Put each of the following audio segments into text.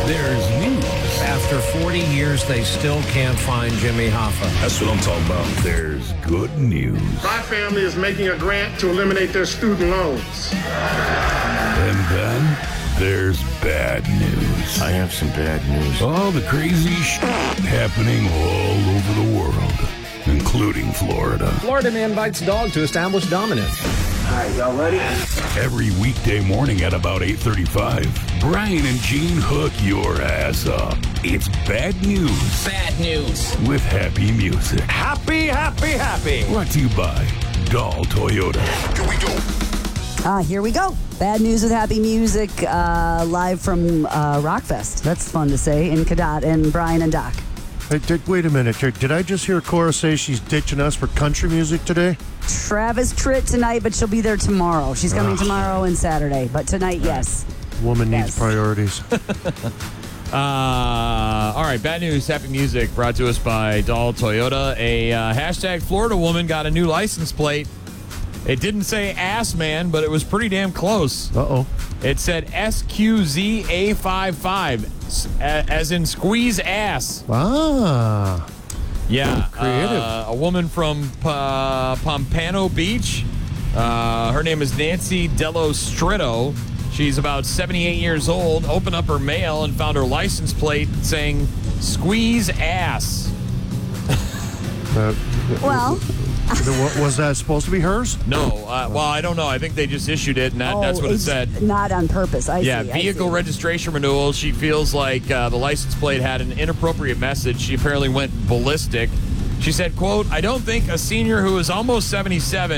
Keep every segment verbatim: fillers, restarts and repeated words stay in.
there's news. After forty years, they still can't find Jimmy Hoffa. That's what I'm talking about. There's good news. My family is making a grant to eliminate their student loans. And then there's bad news. I have some bad news. All the crazy shit happening all over the world, including Florida. Florida man bites dog to establish dominance. All right, y'all ready? Every weekday morning at about eight thirty-five, Brian and Gene hook your ass up. It's bad news. Bad news. With happy music. Happy, happy, happy. Brought to you by Dahl Toyota. Here we go. Ah, here we go. Bad news with happy music, uh, live from uh, Rockfest. That's fun to say in Cadott and Brian and Doc. Hey, did, wait a minute. Did I just hear Cora say she's ditching us for country music today? Travis Tritt tonight, but she'll be there tomorrow. She's coming Ugh. tomorrow and Saturday, but tonight, yes. Woman Yes. needs priorities. Uh, all right, bad news, happy music, brought to us by Dahl Toyota. A uh, hashtag Florida woman got a new license plate. It didn't say ass man, but it was pretty damn close. Uh-oh. It said S Q Z A fifty-five, as in squeeze ass. Ah. Yeah. Creative. Uh, a woman from uh, Pompano Beach. Uh, her name is Nancy Dello Stritto. She's about seventy-eight years old. Opened up her mail and found her license plate saying squeeze ass. Uh, Well, the- was that supposed to be hers? No. Uh, well, I don't know. I think they just issued it, and that, oh, that's what it it's said. Not on purpose. I Yeah, see. I vehicle see. registration renewal. She feels like uh, the license plate had an inappropriate message. She apparently went ballistic. She said, quote, I don't think a senior who is almost seventy-seven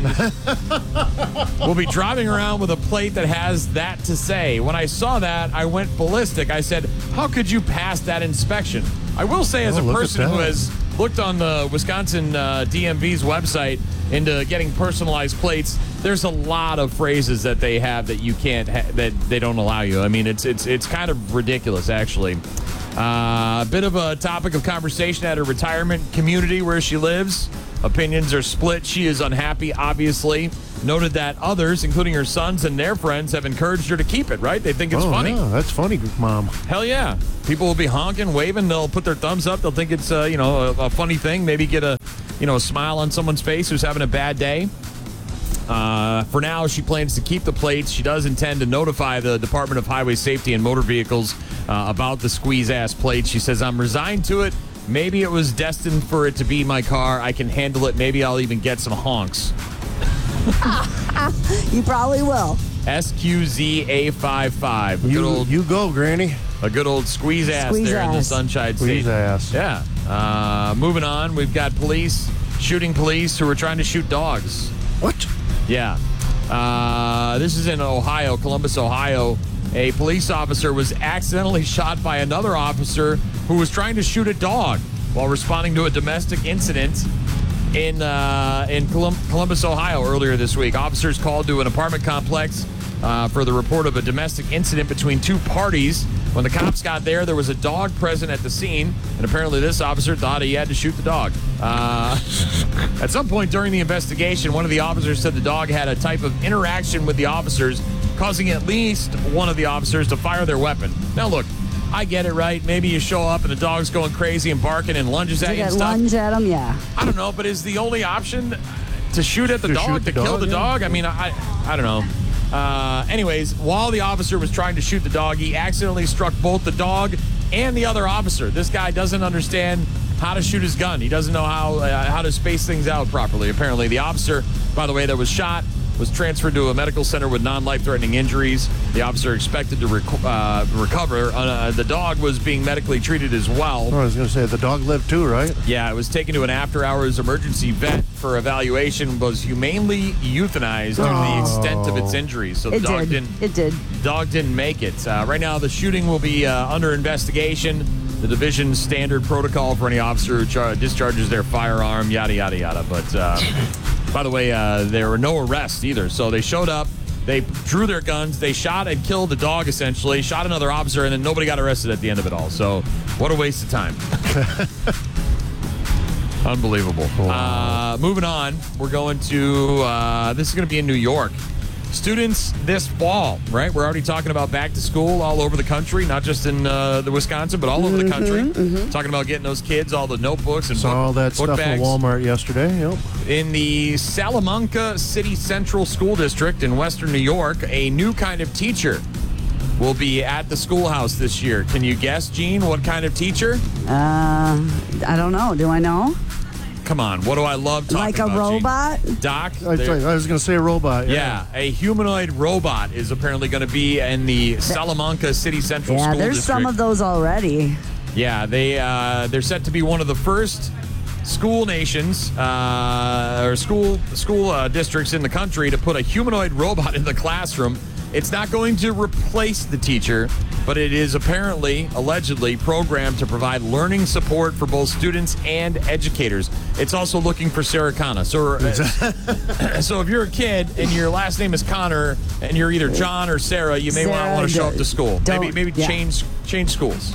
will be driving around with a plate that has that to say. When I saw that, I went ballistic. I said, how could you pass that inspection? I will say, as Oh, a look at person who that. has looked on the Wisconsin uh, D M V's website into getting personalized plates, there's a lot of phrases that they have that you can't ha- that they don't allow you. I mean, it's it's it's kind of ridiculous, actually. Uh, a bit of a topic of conversation at her retirement community where she lives. Opinions are split. She is unhappy, obviously. Noted that others, including her sons and their friends, have encouraged her to keep it, right? They think it's oh, funny. Yeah, that's funny, Mom. Hell yeah. People will be honking, waving. They'll put their thumbs up. They'll think it's, uh, you know, a, a funny thing. Maybe get a, you know, a smile on someone's face who's having a bad day. Uh, for now, she plans to keep the plates. She does intend to notify the Department of Highway Safety and Motor Vehicles uh, about the squeeze-ass plate. She says, I'm resigned to it. Maybe it was destined for it to be my car. I can handle it. Maybe I'll even get some honks. You probably will. S Q Z A fifty-five. A You, good old, you go, Granny. a good old squeeze ass Squeeze there in the ass. Sunshine State. Squeeze ass. Yeah. Uh, moving on, we've got police shooting police who are trying to shoot dogs. What? Yeah. Uh, this is in Ohio, Columbus, Ohio. A police officer was accidentally shot by another officer who was trying to shoot a dog while responding to a domestic incident in uh, in Colum- Columbus, Ohio earlier this week. Officers called to an apartment complex uh, for the report of a domestic incident between two parties. When the cops got there, there was a dog present at the scene, and apparently this officer thought he had to shoot the dog. Uh, at some point during the investigation, one of the officers said the dog had a type of interaction with the officers, causing at least one of the officers to fire their weapon. Now, look, I get it, right? Maybe you show up and the dog's going crazy and barking and lunges at Take you and that stuff. lunge at him, yeah. I don't know, but is the only option to shoot at the To dog, shoot to the kill dog, the yeah. dog? I mean, I, I don't know. Uh, anyways, while the officer was trying to shoot the dog, he accidentally struck both the dog and the other officer. This guy doesn't understand how to shoot his gun. He doesn't know how uh, how to space things out properly. Apparently, the officer, by the way, that was shot was transferred to a medical center with non-life-threatening injuries. The officer expected to rec- uh, recover. Uh, the dog was being medically treated as well. Oh, I was going to say, the dog lived too, right? Yeah, it was taken to an after-hours emergency vet for evaluation, was humanely euthanized due to the extent of its injuries. So the It dog did. not It did. dog didn't make it. Uh, right now, the shooting will be uh, under investigation. The division's standard protocol for any officer who char- discharges their firearm, yada, yada, yada. But, uh, by the way, uh, there were no arrests either. So they showed up, they drew their guns, they shot and killed the dog, essentially, shot another officer, and then nobody got arrested at the end of it all. So what a waste of time. Unbelievable. Wow. Uh, moving on, we're going to, uh, this is going to be in New York. students this fall, right? We're already talking about back to school all over the country, not just in uh, the Wisconsin, but all over the country. mm-hmm. Talking about getting those kids all the notebooks and Saw book, all that book stuff bags. in Walmart yesterday. Yep. In the Salamanca City Central School District in Western New York, a new kind of teacher will be at the schoolhouse this year. Can you guess, Gene, what kind of teacher? Uh, I don't know. Do I know? Come on, what do I love talking Like a about, Gene? robot? Doc? I, there- I was going to say a robot. yeah, a humanoid robot is apparently going to be in the Salamanca City Central Yeah, School there's District. some of those already. Yeah, they uh, they're set to be one of the first school nations uh, or school school uh, districts in the country to put a humanoid robot in the classroom. It's not going to replace the teacher, but it is apparently, allegedly, programmed to provide learning support for both students and educators. It's also looking for Sarah Connor. So, uh, so if you're a kid and your last name is Connor and you're either John or Sarah, you may Sarah, not want to show up to school. don't- Maybe maybe yeah. change change schools.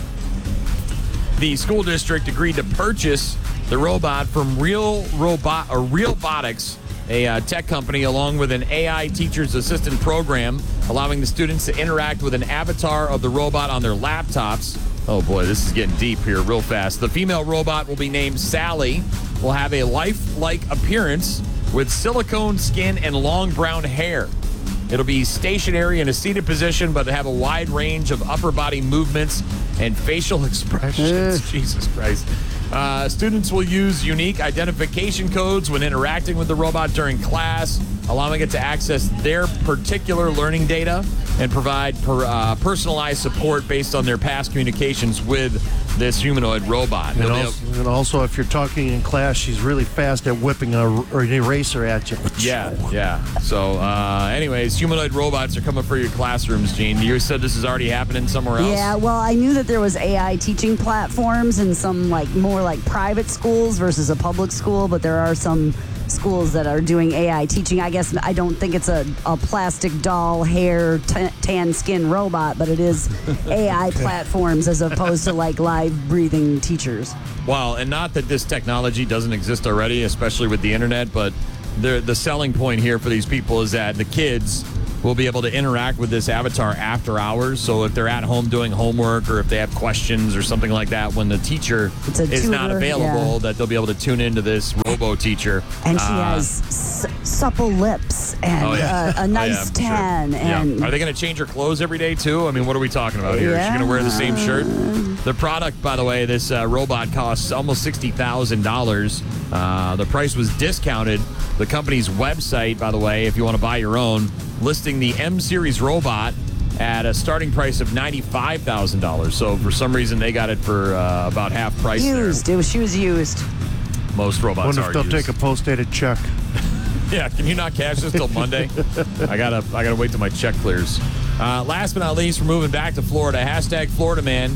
The school district agreed to purchase the robot from Real Robot or Realbotics, a uh, tech company, along with an A I teacher's assistant program, allowing the students to interact with an avatar of the robot on their laptops. Oh boy, this is getting deep here real fast. The female robot will be named Sally, will have a lifelike appearance with silicone skin and long brown hair. It'll be stationary in a seated position, but have a wide range of upper body movements and facial expressions. Jesus Christ. Uh, students will use unique identification codes when interacting with the robot during class, allowing it to access their particular learning data and provide per, uh, personalized support based on their past communications with this humanoid robot. And It'll be also, and also, if you're talking in class, she's really fast at whipping a, or an eraser at you. Yeah, yeah. So, uh, anyways, humanoid robots are coming for your classrooms, Gene. You said this is already happening somewhere else? Yeah, well, I knew that there was A I teaching platforms in some like more like private schools versus a public school, but there are some schools that are doing A I teaching. I guess I don't think it's a, a plastic doll hair t- tan skin robot, but it is A I platforms as opposed to like live breathing teachers. Well, and not that this technology doesn't exist already, especially with the internet, but the the selling point here for these people is that the kids will be able to interact with this avatar after hours. So if they're at home doing homework or if they have questions or something like that, when the teacher It's a is not tutor, available, yeah. that they'll be able to tune into this robo teacher. And she Uh, has s- supple lips and Oh, yeah. uh, a Oh, nice yeah, I'm tan. sure. And yeah. Are they going to change her clothes every day too? I mean, what are we talking about here? Is she going to wear the same shirt? The product, by the way, this uh, robot costs almost sixty thousand dollars. Uh, the price was discounted. The company's website, by the way, if you want to buy your own, listing the M Series robot at a starting price of ninety-five thousand dollars. So for some reason, they got it for uh, about half price used. there. It was, she was used. Most robots Wonder are if they'll used. take a post-dated check. Yeah, can you not cash this till Monday? I gotta, I gotta wait till my check clears. Uh, last but not least, we're moving back to Florida. Hashtag Florida man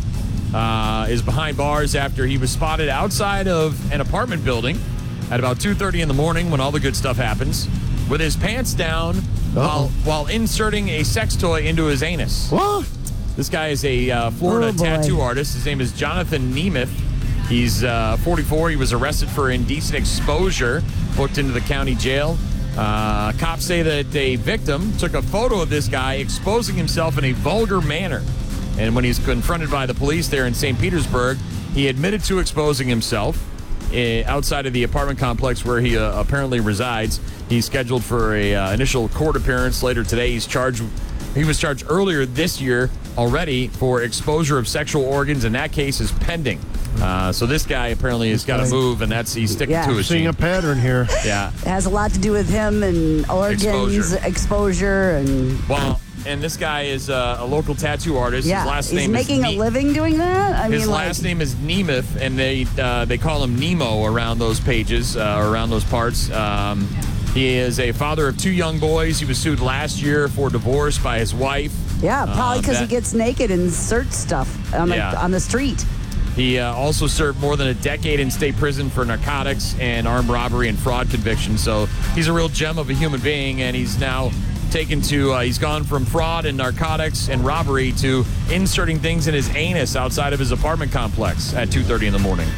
uh, is behind bars after he was spotted outside of an apartment building at about two thirty in the morning when all the good stuff happens, with his pants down while while inserting a sex toy into his anus. What? This guy is a uh, Florida Oh, boy. tattoo artist. His name is Jonathan Nemeth. He's uh, forty-four. He was arrested for indecent exposure, booked into the county jail. Uh, cops say that a victim took a photo of this guy exposing himself in a vulgar manner. And when he's confronted by the police there in Saint Petersburg, he admitted to exposing himself uh, outside of the apartment complex where he uh, apparently resides. He's scheduled for a uh, initial court appearance later today. He's charged. He was charged earlier this year already for exposure of sexual organs, and that case is pending. Uh, so this guy apparently has got to move, and that's he's sticking Yeah. to his Seeing Gene. a pattern here. Yeah. It has a lot to do with him and organs, Exposure. exposure, and Well, and this guy is uh, a local tattoo artist. yeah, His last he's name making is a Ne- living doing that. I His mean, last like, name is Nemeth, and they uh, they call him Nemo around those pages, uh, around those parts. Um, he is a father of two young boys. He was sued last year for divorce by his wife. yeah, probably Uh, because he that- gets naked and inserts stuff on the Yeah. on the street. He uh, also served more than a decade in state prison for narcotics and armed robbery and fraud convictions. So he's a real gem of a human being, and he's now taken to, uh, he's gone from fraud and narcotics and robbery to inserting things in his anus outside of his apartment complex at two thirty in the morning.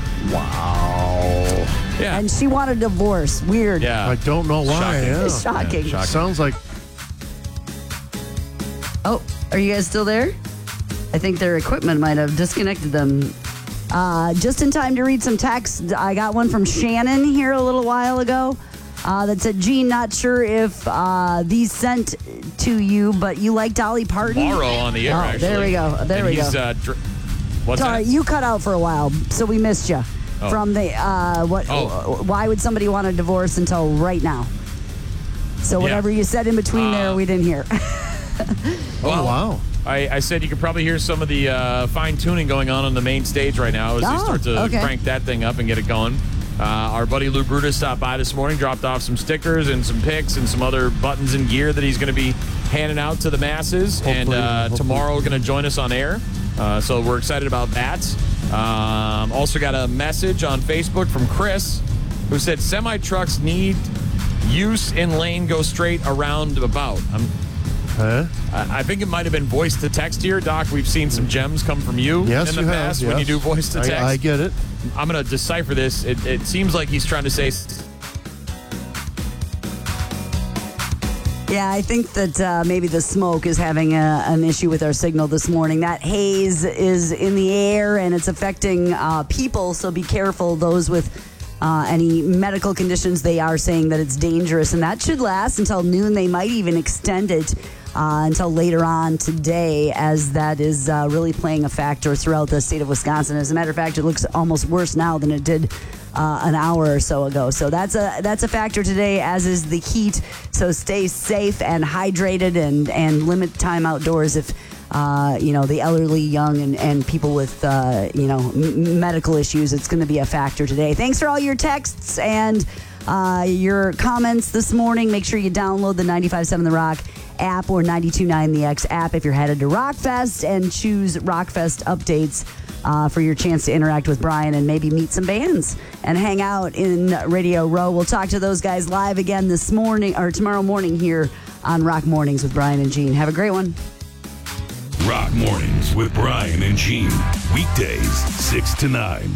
Wow. Yeah. And she wanted a divorce. Weird. yeah. I don't know why. Shocking. Yeah. It's shocking. Yeah, shocking. Sounds like Are you guys still there? I think their equipment might have disconnected them. Uh, just in time to read some text. I got one from Shannon here a little while ago uh, that said, Gene, not sure if uh, these sent to you, but you like Dolly Parton? Morrow on the air, oh, actually. There we go. There and we he's, go. Uh, dr- what's Sorry, that? you cut out for a while, so we missed you. Oh. From the, uh, what? Oh. Why would somebody want a divorce until right now? So whatever yeah. you said in between uh, there, we didn't hear. Well, oh, wow. I, I said you could probably hear some of the uh, fine-tuning going on on the main stage right now as Oh, they start to okay. crank that thing up and get it going. Uh, our buddy Lou Brutus stopped by this morning, dropped off some stickers and some pics and some other buttons and gear that he's going to be handing out to the masses. Hopefully, and uh, hopefully. tomorrow we're going to join us on air. Uh, so we're excited about that. Um, also got a message on Facebook from Chris who said semi-trucks need use in lane go straight around about. I'm Huh? I think it might have been voice to text here, Doc. We've seen some gems come from you Yes, in the you past have. when yes. you do voice to text. I, I get it. I'm going to decipher this. It, it seems like he's trying to say. Yeah, I think that uh, maybe the smoke is having a, an issue with our signal this morning. That haze is in the air and it's affecting uh, people, so be careful. Those with uh, any medical conditions, they are saying that it's dangerous, and that should last until noon. They might even extend it uh, until later on today, as that is uh, really playing a factor throughout the state of Wisconsin. As a matter of fact, it looks almost worse now than it did Uh, an hour or so ago. So that's a that's a factor today, as is the heat. So stay safe and hydrated, and, and limit time outdoors if, uh, you know, the elderly, young, and, and people with, uh, you know, m- medical issues. It's going to be a factor today. Thanks for all your texts and uh, your comments this morning. Make sure you download the ninety-five seven The Rock app or ninety-two point nine The X app if you're headed to Rockfest, and choose Rockfest updates Uh, for your chance to interact with Brian and maybe meet some bands and hang out in Radio Row. We'll talk to those guys live again this morning or tomorrow morning here on Rock Mornings with Brian and Gene. Have a great one. Rock Mornings with Brian and Gene. Weekdays, six to nine.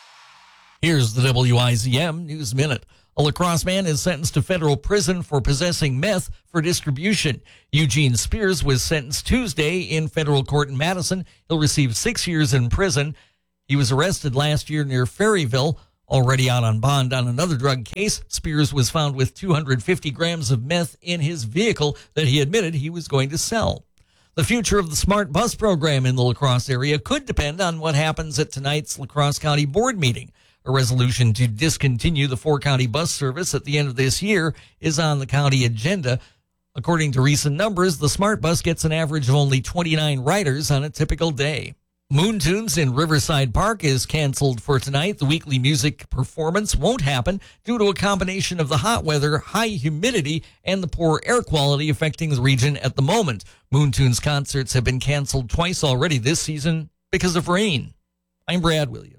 Here's the W I Z M News Minute. A La Crosse man is sentenced to federal prison for possessing meth for distribution. Eugene Spears was sentenced Tuesday in federal court in Madison. He'll receive six years in prison. He was arrested last year near Ferryville. Already out on bond on another drug case, Spears was found with two hundred fifty grams of meth in his vehicle that he admitted he was going to sell. The future of the Smart Bus program in the La Crosse area could depend on what happens at tonight's La Crosse County Board meeting. A resolution to discontinue the four-county bus service at the end of this year is on the county agenda. According to recent numbers, the Smart Bus gets an average of only twenty-nine riders on a typical day. Moon Tunes in Riverside Park is canceled for tonight. The weekly music performance won't happen due to a combination of the hot weather, high humidity, and the poor air quality affecting the region at the moment. Moon Tunes concerts have been canceled twice already this season because of rain. I'm Brad Williams.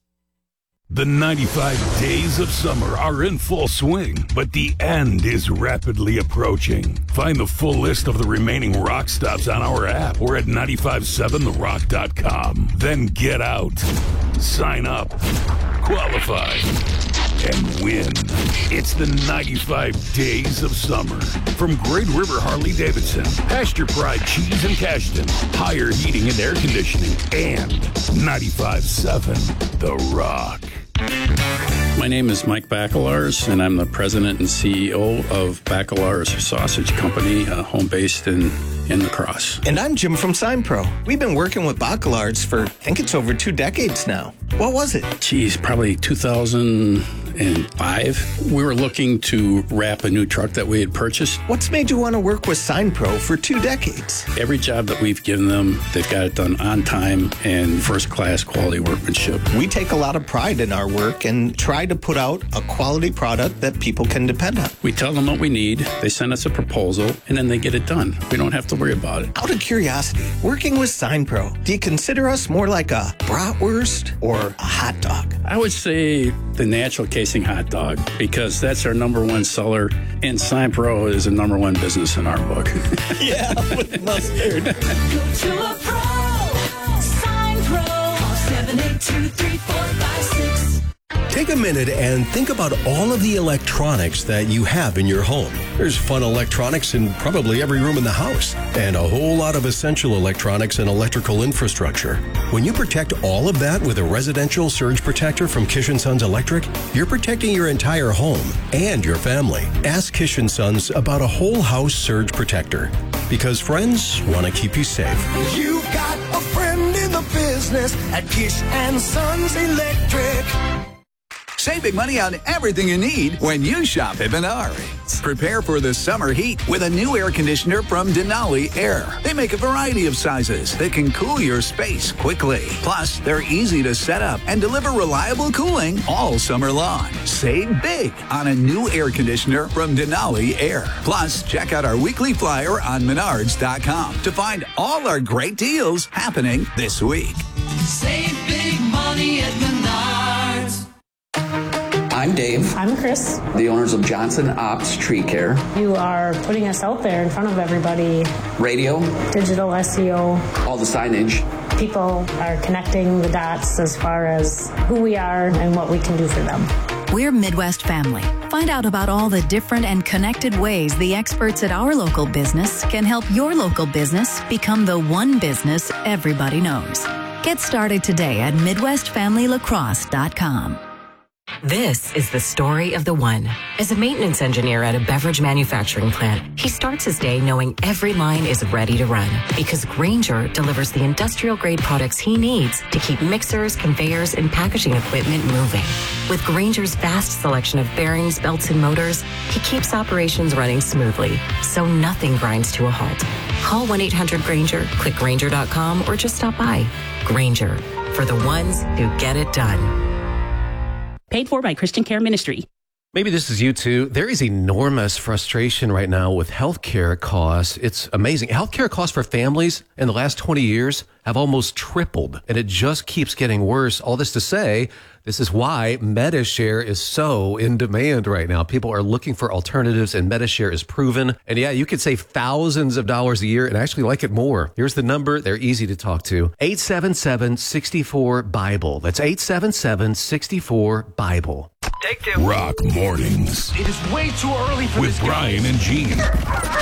The ninety-five days of summer are in full swing, but the end is rapidly approaching. Find the full list of the remaining rock stops on our app or at nine five seven the rock dot com. Then get out, sign up, qualify, and win. It's the ninety-five days of summer. From Great River Harley-Davidson, Pasture Pride Cheese and Cashton, Higher Heating and Air Conditioning, and ninety-five seven The Rock. My name is Mike Bacelars, and I'm the president and C E O of Bacelars Sausage Company, uh, home based in, in La Crosse. And I'm Jim from SignPro. We've been working with Bacelars for, I think it's over two decades now. What was it? Geez, probably two thousand five. We were looking to wrap a new truck that we had purchased. What's made you want to work with SignPro for two decades? Every job that we've given them, they've got it done on time and first-class quality workmanship. We take a lot of pride in our work and try to put out a quality product that people can depend on. We tell them what we need, they send us a proposal, and then they get it done. We don't have to worry about it. Out of curiosity, working with SignPro, do you consider us more like a bratwurst or a hot dog? I would say the natural casing hot dog, because that's our number one seller, and SignPro is a number one business in our book. Yeah, with mustard. Go to a pro. SignPro. seven eight two, three four five six. Take a minute and think about all of the electronics that you have in your home. There's fun electronics in probably every room in the house, and a whole lot of essential electronics and electrical infrastructure. When you protect all of that with a residential surge protector from Kish and Sons Electric, you're protecting your entire home and your family. Ask Kish and Sons about a whole house surge protector, because friends want to keep you safe. You got a friend in the business at Kish and Sons Electric. Save big money on everything you need when you shop at Menards. Prepare for the summer heat with a new air conditioner from Denali Air. They make a variety of sizes that can cool your space quickly. Plus, they're easy to set up and deliver reliable cooling all summer long. Save big on a new air conditioner from Denali Air. Plus, check out our weekly flyer on menards dot com to find all our great deals happening this week. Save big money at Menards. I'm Dave. I'm Chris. The owners of Johnson Ops Tree Care. You are putting us out there in front of everybody. Radio. Digital S E O. All the signage. People are connecting the dots as far as who we are and what we can do for them. We're Midwest Family. Find out about all the different and connected ways the experts at our local business can help your local business become the one business everybody knows. Get started today at midwest family lacrosse dot com. This is the story of the one. As a maintenance engineer at a beverage manufacturing plant, he starts his day knowing every line is ready to run because Grainger delivers the industrial-grade products he needs to keep mixers, conveyors, and packaging equipment moving. With Grainger's vast selection of bearings, belts, and motors, he keeps operations running smoothly, so nothing grinds to a halt. Call one eight hundred Grainger, click Grainger dot com, or just stop by. Grainger, for the ones who get it done. Paid for by Christian Care Ministry. Maybe this is you too. There is enormous frustration right now with healthcare costs. It's amazing. Healthcare costs for families in the last twenty years have almost tripled, and it just keeps getting worse. All this to say, this is why MediShare is so in demand right now. People are looking for alternatives, and MediShare is proven. And yeah, you could save thousands of dollars a year and actually like it more. Here's the number. They're easy to talk to. eight seven seven, six four, BIBLE. That's eight seven seven, six four, BIBLE. Take two. Rock Mornings. It is way too early for with this Brian game. and Gene.